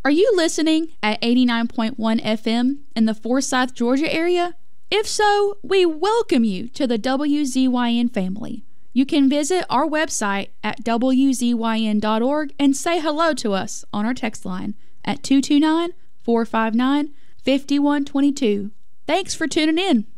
Are you listening at 89.1 FM in the Forsyth, Georgia area? If so, we welcome you to the WZYN family. You can visit our website at wzyn.org and say hello to us on our text line at 229-459-5122. Thanks for tuning in.